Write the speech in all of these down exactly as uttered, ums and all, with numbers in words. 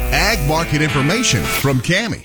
Ag market information from Cami.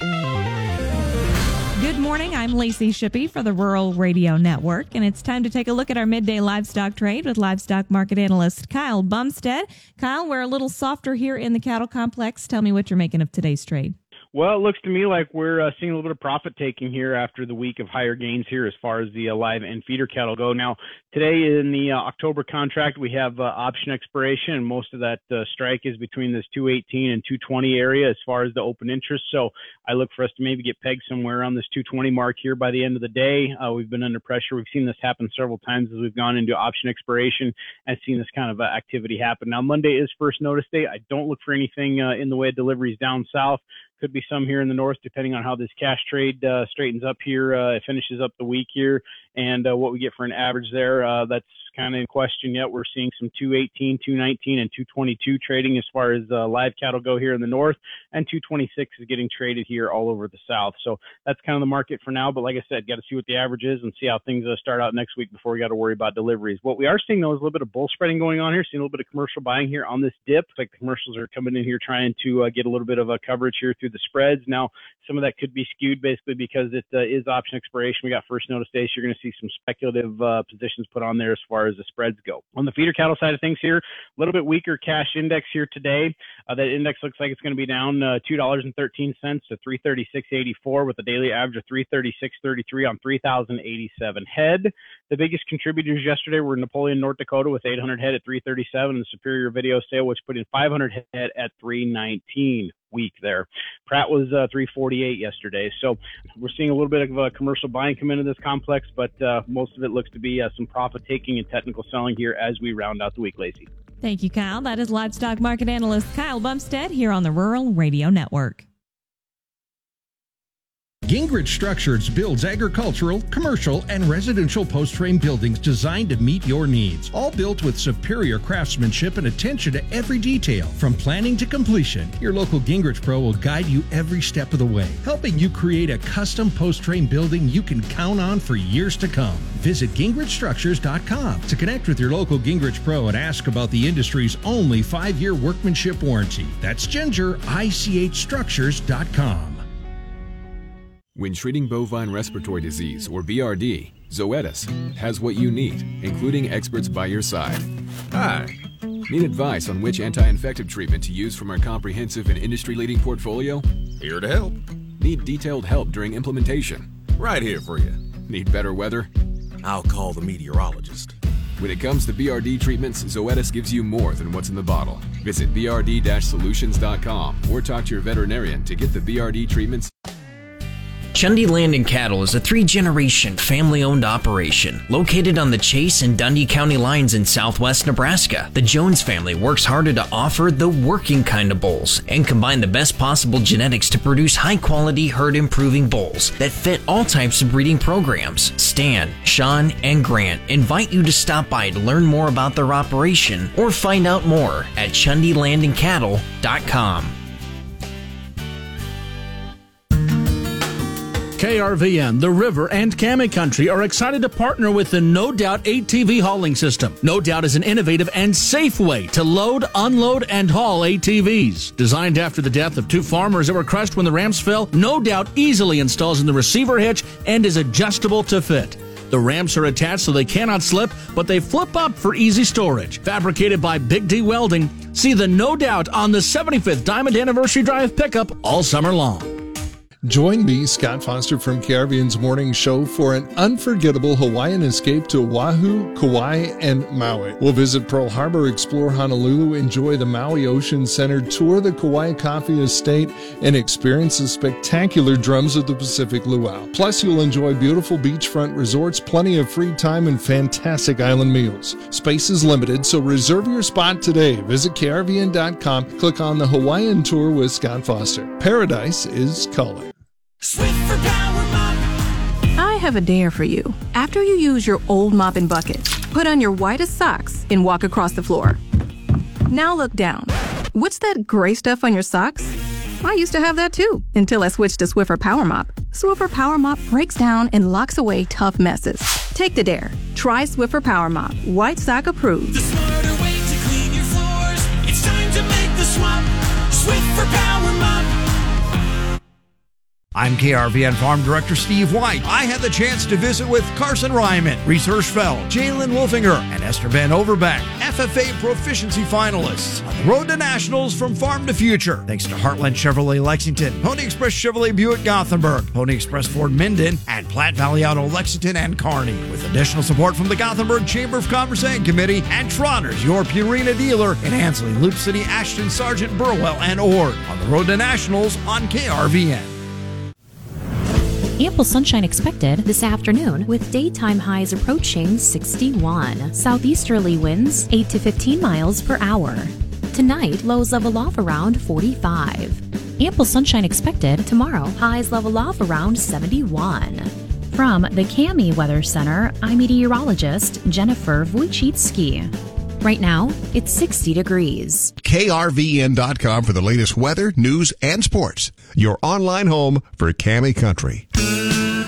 Good morning. I'm Lacey Shippey for the Rural Radio Network, and it's time to take a look at our midday livestock trade with livestock market analyst Kyle Bumstead. Kyle, we're a little softer here in the cattle complex. Tell me what you're making of today's trade. Well, it looks to me like we're uh, seeing a little bit of profit taking here after the week of higher gains here as far as the uh, live and feeder cattle go. Now, today in the uh, October contract, we have uh, option expiration, and most of that uh, strike is between this two eighteen and two twenty area as far as the open interest. So I look for us to maybe get pegged somewhere around this two twenty mark here by the end of the day. Uh, we've been under pressure. We've seen this happen several times as we've gone into option expiration and seen this kind of uh, activity happen. Now, Monday is first notice day. I don't look for anything uh, in the way of deliveries down south. Could be some here in the north, depending on how this cash trade uh, straightens up here. Uh, it finishes up the week here, and uh, what we get for an average there, uh, that's kind of in question yet. We're seeing some two eighteen, two nineteen, and two twenty-two trading as far as uh, live cattle go here in the north, and two twenty-six is getting traded here all over the south. So that's kind of the market for now. But like I said, got to see what the average is and see how things uh, start out next week before we got to worry about deliveries. What we are seeing, though, is a little bit of bull spreading going on here, seeing a little bit of commercial buying here on this dip. It's like the commercials are coming in here trying to uh, get a little bit of a coverage here through the spreads. Now, some of that could be skewed basically because it uh, is option expiration. We got first notice day, so you're going to see some speculative uh, positions put on there as far as the spreads go. On the feeder cattle side of things here, a little bit weaker cash index here today. Uh, that index looks like it's going to be down uh, two dollars and thirteen cents to three thirty-six eighty-four with a daily average of three thirty-six thirty-three on three thousand eighty-seven head. The biggest contributors yesterday were Napoleon, North Dakota with eight hundred head at three thirty-seven, and Superior Video Sale, which put in five hundred head at three nineteen. Week there. Pratt was uh, three forty-eight yesterday. So we're seeing a little bit of uh, commercial buying come into this complex, but uh, most of it looks to be uh, some profit taking and technical selling here as we round out the week, Lacey. Thank you, Kyle. That is livestock market analyst Kyle Bumstead here on the Rural Radio Network. Gingrich Structures builds agricultural, commercial, and residential post-frame buildings designed to meet your needs. All built with superior craftsmanship and attention to every detail. From planning to completion, your local Gingrich Pro will guide you every step of the way, helping you create a custom post-frame building you can count on for years to come. Visit Gingrich Structures dot com to connect with your local Gingrich Pro and ask about the industry's only five-year workmanship warranty. That's Ginger I C H Structures dot com. When treating bovine respiratory disease, or B R D, Zoetis has what you need, including experts by your side. Hi. Need advice on which anti-infective treatment to use from our comprehensive and industry-leading portfolio? Here to help. Need detailed help during implementation? Right here for you. Need better weather? I'll call the meteorologist. When it comes to B R D treatments, Zoetis gives you more than what's in the bottle. Visit B R D solutions dot com or talk to your veterinarian to get the B R D treatments. Chundy Land and Cattle is a three-generation family-owned operation located on the Chase and Dundee County lines in southwest Nebraska. The Jones family works harder to offer the working kind of bulls and combine the best possible genetics to produce high-quality herd-improving bulls that fit all types of breeding programs. Stan, Sean, and Grant invite you to stop by to learn more about their operation or find out more at chundy land and cattle dot com. K R V N, The River, and Cami Country are excited to partner with the No Doubt A T V hauling system. No Doubt is an innovative and safe way to load, unload, and haul A T Vs. Designed after the death of two farmers that were crushed when the ramps fell, No Doubt easily installs in the receiver hitch and is adjustable to fit. The ramps are attached so they cannot slip, but they flip up for easy storage. Fabricated by Big D Welding, see the No Doubt on the seventy-fifth Diamond Anniversary Drive pickup all summer long. Join me, Scott Foster from K R V N's Morning Show for an unforgettable Hawaiian escape to Oahu, Kauai, and Maui. We'll visit Pearl Harbor, explore Honolulu, enjoy the Maui Ocean Center, tour the Kauai Coffee Estate, and experience the spectacular drums of the Pacific Luau. Plus, you'll enjoy beautiful beachfront resorts, plenty of free time, and fantastic island meals. Space is limited, so reserve your spot today. Visit K R V N dot com, click on the Hawaiian Tour with Scott Foster. Paradise is calling. Swiffer Power Mop. I have a dare for you. After you use your old mop and bucket, put on your whitest socks and walk across the floor. Now look down. What's that gray stuff on your socks? I used to have that too, until I switched to Swiffer Power Mop. Swiffer Power Mop breaks down and locks away tough messes. Take the dare. Try Swiffer Power Mop. White sock approved. The smarter way to clean your floors. It's time to make the swap. Swiffer Power Mop. I'm K R V N Farm Director Steve White. I had the chance to visit with Carson Ryman, Reese Hirschfeld, Jalen Wolfinger, and Esther Van Overbeck, F F A Proficiency finalists on the road to nationals from farm to future. Thanks to Heartland Chevrolet Lexington, Pony Express Chevrolet Buick Gothenburg, Pony Express Ford Minden, and Platte Valley Auto Lexington and Kearney. With additional support from the Gothenburg Chamber of Commerce and Committee and Trotters, your Purina dealer in Ansley, Loop City, Ashton, Sargent, Burwell, and Ord. On the road to nationals on K R V N. Ample sunshine expected this afternoon with daytime highs approaching sixty-one. Southeasterly winds eight to fifteen miles per hour. Tonight, lows level off around forty-five. Ample sunshine expected tomorrow. Highs level off around seventy-one. From the Cami Weather Center, I'm meteorologist Jennifer Wojcicki. Right now, it's sixty degrees. K R V N dot com for the latest weather, news, and sports. Your online home for Cami Country.